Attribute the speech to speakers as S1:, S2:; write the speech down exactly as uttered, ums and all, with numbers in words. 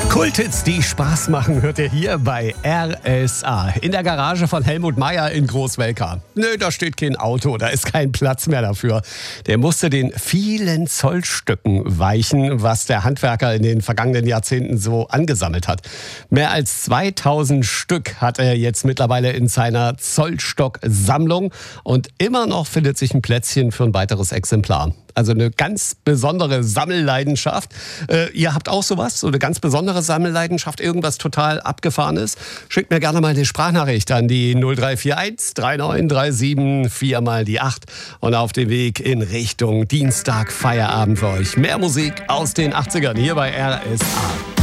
S1: Kulthits, die Spaß machen, hört ihr hier bei R S A. In der Garage von Helmut Meyer in Großwelka. Nö, da steht kein Auto, da ist kein Platz mehr dafür. Der musste den vielen Zollstöcken weichen, was der Handwerker in den vergangenen Jahrzehnten so angesammelt hat. Mehr als zweitausend Stück hat er jetzt mittlerweile in seiner Zollstock-Sammlung. Und immer noch findet sich ein Plätzchen für ein weiteres Exemplar. Also eine ganz besondere Sammelleidenschaft. Äh, ihr habt auch sowas, so eine ganz besondere Sammelleidenschaft, irgendwas total Abgefahrenes? Schickt mir gerne mal eine Sprachnachricht an die null drei vier eins drei neun drei sieben vier mal die acht und auf dem Weg in Richtung Dienstag Feierabend für euch. Mehr Musik aus den achtzigern hier bei R S A.